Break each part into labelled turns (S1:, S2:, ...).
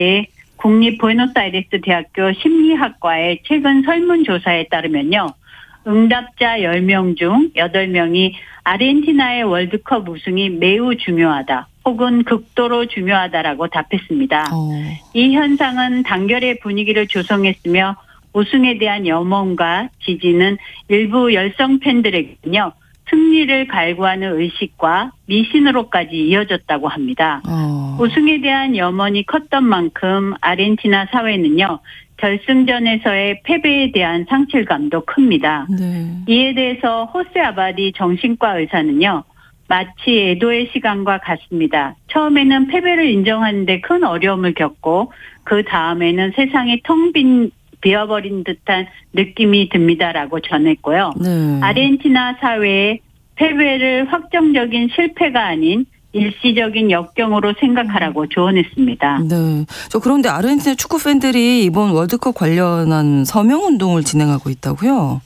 S1: 국립부에노스아이레스 대학교 심리학과의 최근 설문조사에 따르면요. 응답자 10명 중 8명이 아르헨티나의 월드컵 우승이 매우 중요하다 혹은 극도로 중요하다라고 답했습니다. 이 현상은 단결의 분위기를 조성했으며 우승에 대한 염원과 지지는 일부 열성 팬들에게는요. 승리를 갈구하는 의식과 미신으로까지 이어졌다고 합니다. 우승에 대한 염원이 컸던 만큼 아르헨티나 사회는요. 결승전에서의 패배에 대한 상실감도 큽니다. 네. 이에 대해서 호세 아바디 정신과 의사는요. 마치 애도의 시간과 같습니다. 처음에는 패배를 인정하는 데 큰 어려움을 겪고 그 다음에는 세상이 텅 비어버린 듯한 느낌이 듭니다라고 전했고요. 네. 아르헨티나 사회의 패배를 확정적인 실패가 아닌 일시적인 역경으로 생각하라고 조언했습니다.
S2: 네. 그런데 아르헨티나 축구 팬들이 이번 월드컵 관련한 서명 운동을 진행하고 있다고요?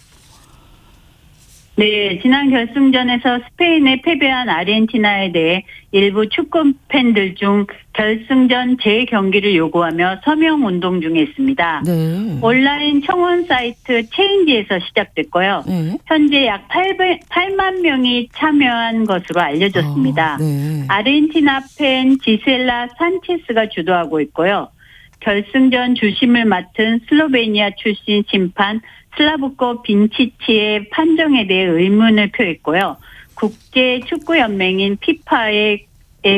S1: 네, 지난 결승전에서 스페인에 패배한 아르헨티나에 대해 일부 축구 팬들 중 결승전 재경기를 요구하며 서명 운동 중에 있습니다. 네. 온라인 청원 사이트 체인지에서 시작됐고요. 네. 현재 약 8만 명이 참여한 것으로 알려졌습니다. 네. 아르헨티나 팬 지셀라 산체스가 주도하고 있고요. 결승전 주심을 맡은 슬로베니아 출신 심판 슬라브코 빈치치의 판정에 대해 의문을 표했고요. 국제축구연맹인 피파에게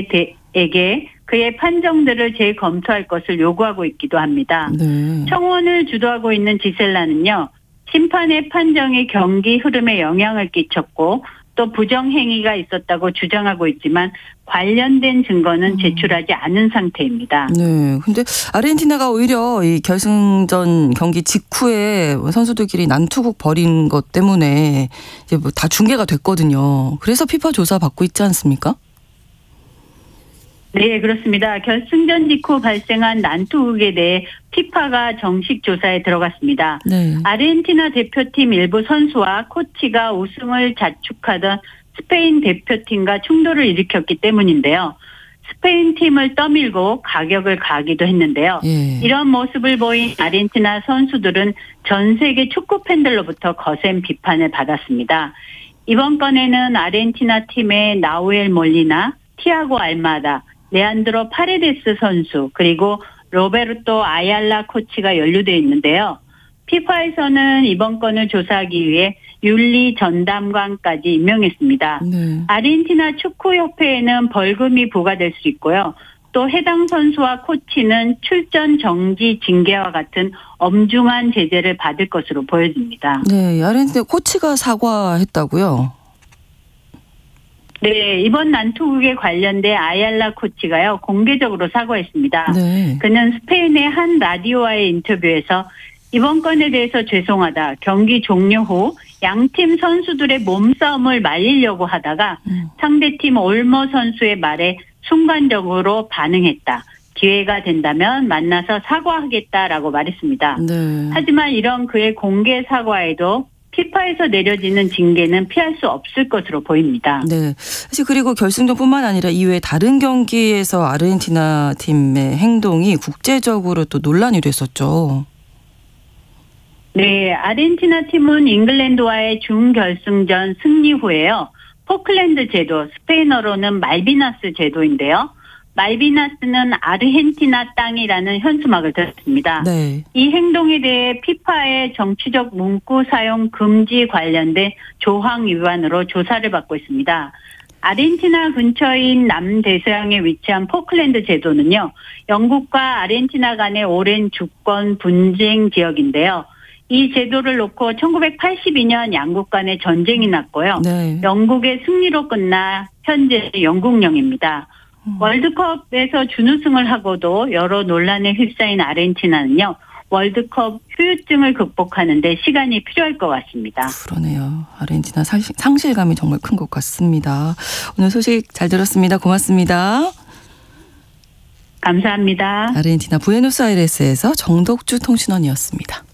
S1: 그의 판정들을 재검토할 것을 요구하고 있기도 합니다. 네. 청원을 주도하고 있는 지셀라는요. 심판의 판정이 경기 흐름에 영향을 끼쳤고 또 부정행위가 있었다고 주장하고 있지만 관련된 증거는 제출하지 않은 상태입니다.
S2: 네, 근데 아르헨티나가 오히려 이 결승전 경기 직후에 선수들끼리 난투극 벌인 것 때문에 이제 뭐 다 중계가 됐거든요. 그래서 피파 조사 받고 있지 않습니까?
S1: 네, 그렇습니다. 결승전 직후 발생한 난투극에 대해 피파가 정식 조사에 들어갔습니다. 네. 아르헨티나 대표팀 일부 선수와 코치가 우승을 자축하던 스페인 대표팀과 충돌을 일으켰기 때문인데요. 스페인 팀을 떠밀고 가격을 가하기도 했는데요. 이런 모습을 보인 아르헨티나 선수들은 전 세계 축구 팬들로부터 거센 비판을 받았습니다. 이번 건에는 아르헨티나 팀의 나우엘 몰리나, 티아고 알마다, 레안드로 파레데스 선수 그리고 로베르토 아얄라 코치가 연루되어 있는데요. 피파에서는 이번 건을 조사하기 위해 윤리 전담관까지 임명했습니다. 네. 아르헨티나 축구협회에는 벌금이 부과될 수 있고요. 또 해당 선수와 코치는 출전 정지 징계와 같은 엄중한 제재를 받을 것으로 보여집니다.
S2: 네, 아르헨티나 코치가 사과했다고요?
S1: 네, 이번 난투극에 관련된 아얄라 코치가요, 공개적으로 사과했습니다. 네. 그는 스페인의 한 라디오와의 인터뷰에서 이번 건에 대해서 죄송하다. 경기 종료 후 양팀 선수들의 몸싸움을 말리려고 하다가 상대팀 올모 선수의 말에 순간적으로 반응했다. 기회가 된다면 만나서 사과하겠다라고 말했습니다. 네. 하지만 이런 그의 공개 사과에도 피파에서 내려지는 징계는 피할 수 없을 것으로 보입니다.
S2: 네, 사실 그리고 결승전뿐만 아니라 이외에 다른 경기에서 아르헨티나 팀의 행동이 국제적으로 또 논란이 됐었죠.
S1: 네, 아르헨티나 팀은 잉글랜드와의 준결승전 승리 후에요. 포클랜드 제도, 스페인어로는 말비나스 제도인데요. 말비나스는 아르헨티나 땅이라는 현수막을 들었습니다. 네. 이 행동에 대해 피파의 정치적 문구 사용 금지 관련된 조항 위반으로 조사를 받고 있습니다. 아르헨티나 근처인 남대서양에 위치한 포클랜드 제도는요. 영국과 아르헨티나 간의 오랜 주권 분쟁 지역인데요. 이 제도를 놓고 1982년 양국 간의 전쟁이 났고요. 네. 영국의 승리로 끝나 현재 영국령입니다. 월드컵에서 준우승을 하고도 여러 논란에 휩싸인 아르헨티나는요. 월드컵 후유증을 극복하는 데 시간이 필요할 것 같습니다.
S2: 그러네요. 아르헨티나 상실감이 정말 큰 것 같습니다. 오늘 소식 잘 들었습니다. 고맙습니다.
S1: 감사합니다.
S2: 아르헨티나 부에노스아이레스에서 정덕주 통신원이었습니다.